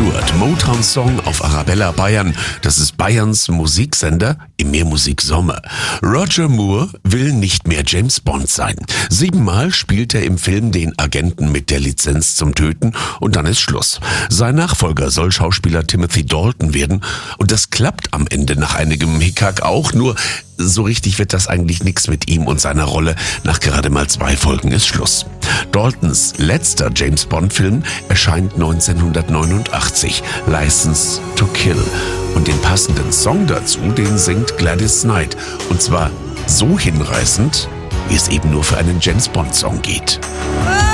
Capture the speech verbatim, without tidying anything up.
Stewart, Motown-Song auf Arabella Bayern. Das ist Bayerns Musiksender im Meermusik Sommer. Roger Moore will nicht mehr James Bond sein. Siebenmal spielt er im Film den Agenten mit der Lizenz zum Töten und dann ist Schluss. Sein Nachfolger soll Schauspieler Timothy Dalton werden und das klappt am Ende nach einigem Hickhack auch, nur so richtig wird das eigentlich nichts mit ihm und seiner Rolle. Nach gerade mal zwei Folgen ist Schluss. Daltons letzter James Bond-Film erscheint neunzehnhundertneunundachtzig, License to Kill. Und den passenden Song dazu, den singt Gladys Knight. Und zwar so hinreißend, wie es eben nur für einen James Bond-Song geht.